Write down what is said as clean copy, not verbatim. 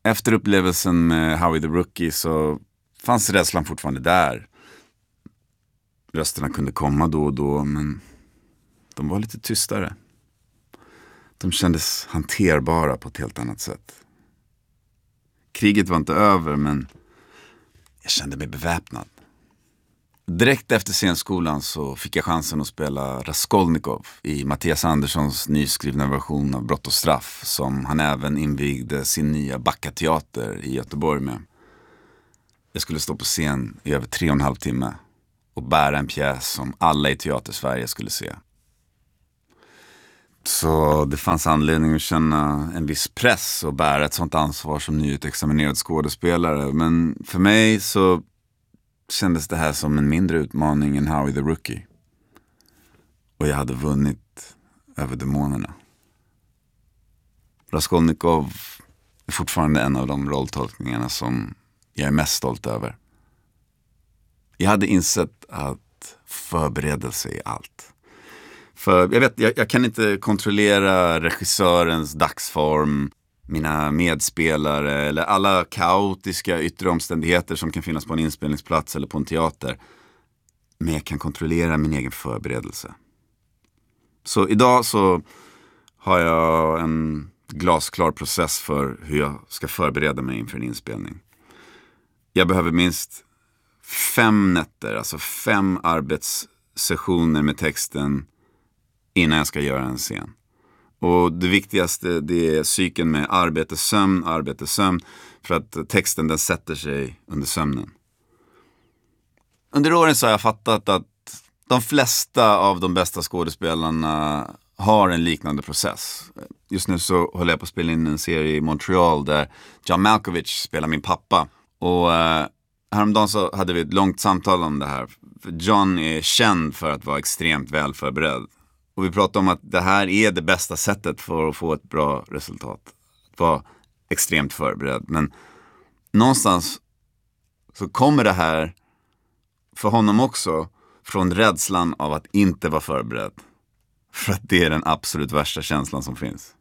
Efter upplevelsen med Howie the Rookie så fanns rädslan fortfarande där. Rösterna kunde komma då och då, men de var lite tystare. De kändes hanterbara på ett helt annat sätt. Kriget var inte över, men jag kände mig beväpnad. Direkt efter scenskolan så fick jag chansen att spela Raskolnikov i Mattias Anderssons nyskrivna version av Brott och straff, som han även invigde sin nya Backa-teater i Göteborg med. Jag skulle stå på scen i över 3,5 timmar och bära en pjäs som alla i Teatersverige skulle se. Så det fanns anledning att känna en viss press och bära ett sånt ansvar som nyutexaminerad skådespelare. Men för mig så kändes det här som en mindre utmaning än Howie the Rookie. Och jag hade vunnit över demonerna. Raskolnikov är fortfarande en av de rolltolkningarna som jag är mest stolt över. Jag hade insett att förberedelse är allt. För jag kan inte kontrollera regissörens dagsform, mina medspelare eller alla kaotiska yttre omständigheter som kan finnas på en inspelningsplats eller på en teater. Men jag kan kontrollera min egen förberedelse. Så idag så har jag en glasklar process för hur jag ska förbereda mig inför en inspelning. Jag behöver minst 5 nätter, alltså 5 arbetssessioner med texten innan jag ska göra en scen. Och det viktigaste, det är cykeln med arbete, sömn. För att texten, den sätter sig under sömnen. Under åren så har jag fattat att de flesta av de bästa skådespelarna har en liknande process. Just nu så håller jag på att spela in en serie i Montreal där John Malkovich spelar min pappa. Och häromdagen så hade vi ett långt samtal om det här. För John är känd för att vara extremt väl förberedd. Och vi pratade om att det här är det bästa sättet för att få ett bra resultat. Att vara extremt förberedd. Men någonstans så kommer det här för honom också från rädslan av att inte vara förberedd. För att det är den absolut värsta känslan som finns.